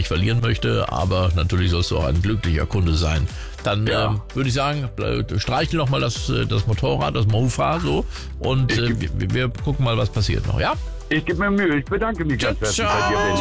nicht verlieren möchte, aber natürlich sollst du auch ein glücklicher Kunde sein. Dann würde ich sagen, streichle noch mal das Motorrad, das Mofa so und wir gucken mal, was passiert noch, ja? Ich gebe mir Mühe. Ich bedanke mich ganz herzlich bei dir, Benny.